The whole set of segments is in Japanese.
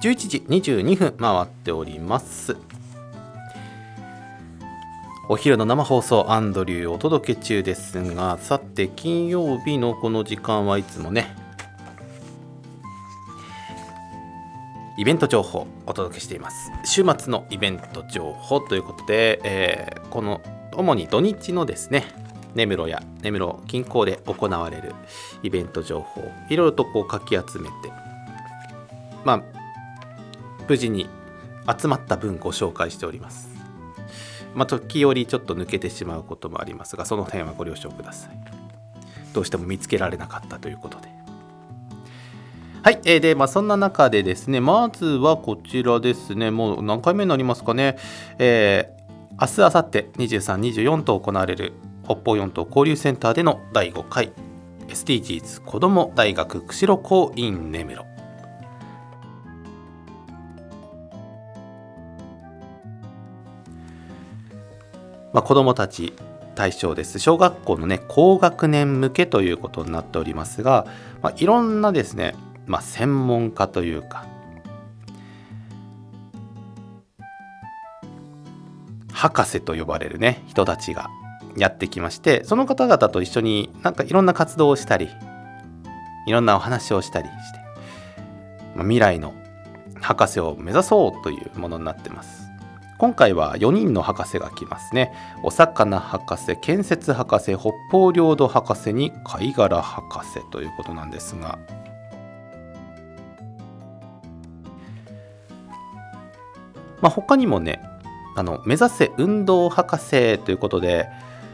11時22分回っております。お昼の生放送アンドリューお届け中ですが、さて金曜日のこの時間はいつもね、イベント情報をお届けしています。週末のイベント情報ということで、この主に土日のですね、根室や根室近郊で行われるイベント情報、いろいろとこうかき集めて、無事に集まった分ご紹介しております。時折ちょっと抜けてしまうこともありますが、その点はご了承ください。どうしても見つけられなかったということで。はい、でそんな中でですね、まずはこちらですね、もう何回目になりますかね、明日明後日23、24と行われる北方四島交流センターでの第5回 SDGs 子ども大学釧路校 in 根室。子どもたち対象です。小学校のね、高学年向けということになっておりますが、いろんなですね、専門家というか博士と呼ばれるね人たちがやってきまして、その方々と一緒にいろんな活動をしたり、いろんなお話をしたりして、未来の博士を目指そうというものになってます。今回は4人の博士が来ますね。お魚博士、建設博士、北方領土博士に貝殻博士ということなんですが、他にもね、目指せ運動博士ということで、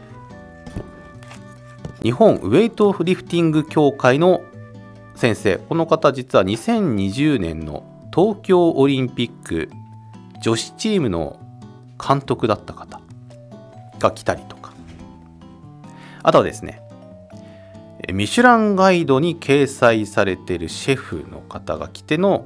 日本ウェイトリフティング協会の先生、この方実は2020年の東京オリンピック女子チームの監督だった方が来たりとか、あとはですね、ミシュランガイドに掲載されているシェフの方が来ての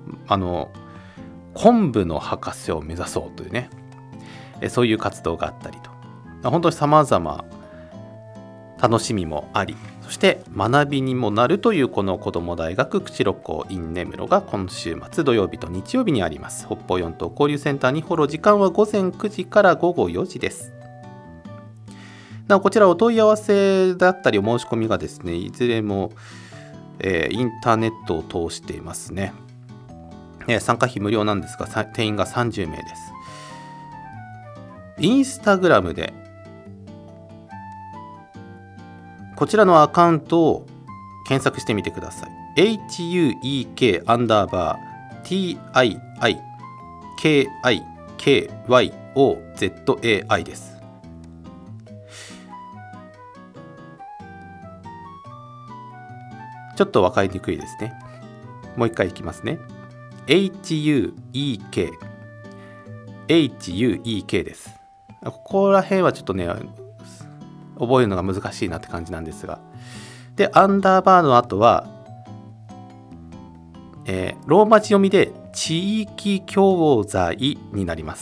昆布の博士を目指そうというね、そういう活動があったりと、本当に様々楽しみもあり、そして学びにもなるというこの子ども大学釧路校 in 根室が今週末土曜日と日曜日にあります。北方四島交流センターにフォロー、時間は午前9時から午後4時です。なおこちらお問い合わせだったりお申し込みがですね、いずれも、インターネットを通していますね。参加費無料なんですが、定員が30名です。インスタグラムでこちらのアカウントを検索してみてください。HUEK_TIIKIKYOZAI です。ちょっと分かりにくいですね。もう一回いきますね。HUEK です。ここら辺はちょっとね、覚えるのが難しいなって感じなんですが、でアンダーバーの後は、ローマ字読みで地域教材になります。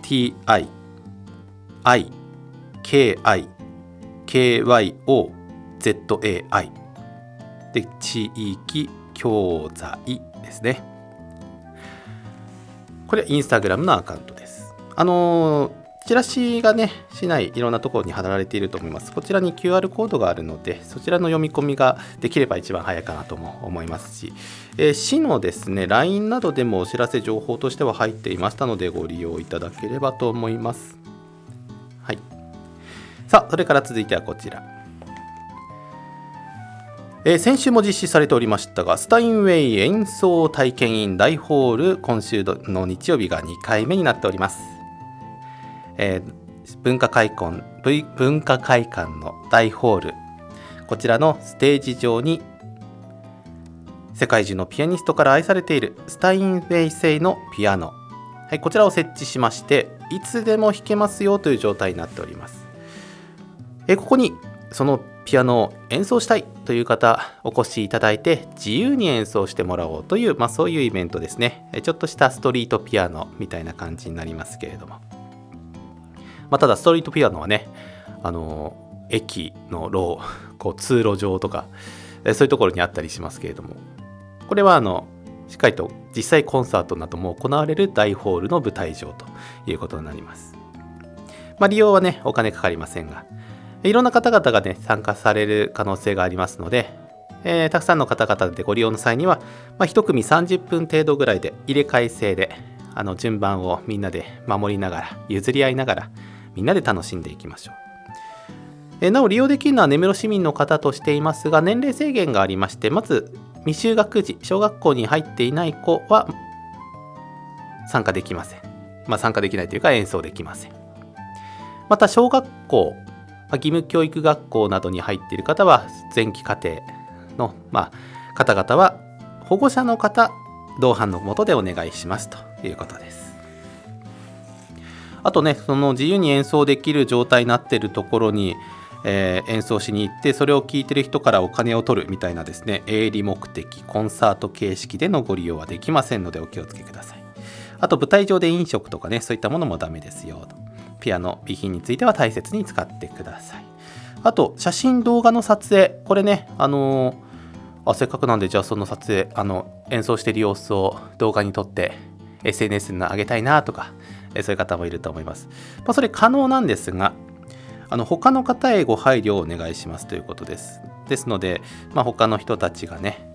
TIIKIKYOZAI で地域教材ですね。これはインスタグラムのアカウントです。チラシがね、市内いろんなところに貼られていると思います。こちらに QR コードがあるので、そちらの読み込みができれば一番早いかなとも思いますし、市のですね LINE などでもお知らせ情報としては入っていましたので、ご利用いただければと思います。はい。さあ、それから続いてはこちら。先週も実施されておりましたが、スタインウェイ演奏体験イン大ホール、今週の日曜日が2回目になっております。文化会館の大ホール、こちらのステージ上に世界中のピアニストから愛されているスタインウェイ製のピアノ、はい、こちらを設置しまして、いつでも弾けますよという状態になっております。ここにそのピアノを演奏したいという方お越しいただいて、自由に演奏してもらおうという、そういうイベントですね。ちょっとしたストリートピアノみたいな感じになりますけれども、ただストリートピアノはね、駅の通路上とかそういうところにあったりしますけれども、これはしっかりと実際コンサートなども行われる大ホールの舞台上ということになります。利用はねお金かかりませんが、いろんな方々がね参加される可能性がありますので、たくさんの方々でご利用の際には、1組30分程度ぐらいで入れ替え制で順番をみんなで守りながら譲り合いながらみんなで楽しんでいきましょう。なお利用できるのは根室市民の方としていますが、年齢制限がありまして、まず未就学児小学校に入っていない子は参加できません。参加できないというか演奏できません。また小学校、義務教育学校などに入っている方は前期課程の、方々は保護者の方同伴の下でお願いしますということです。あとね、その自由に演奏できる状態になっているところに、演奏しに行ってそれを聴いてる人からお金を取るみたいなですね、営利目的コンサート形式でのご利用はできませんのでお気をつけください。あと舞台上で飲食とかね、そういったものもダメですよと。ピアノ備品については大切に使ってください。あと写真動画の撮影、これねせっかくなんでじゃあその撮影演奏している様子を動画に撮って SNS に上げたいなとか、そういう方もいると思います。それ可能なんですが、他の方へご配慮をお願いしますということです。ですので、他の人たちがね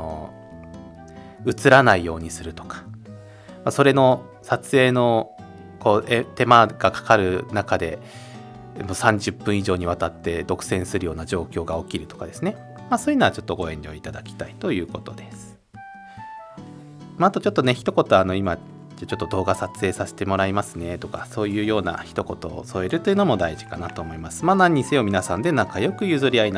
映らないようにするとか、それの撮影の手間がかかる中でもう30分以上にわたって独占するような状況が起きるとかですね、そういうのはちょっとご遠慮いただきたいということです。あとちょっとね一言今ちょっと動画撮影させてもらいますねとか、そういうような一言を添えるというのも大事かなと思います。何にせよ皆さんで仲良く譲り合い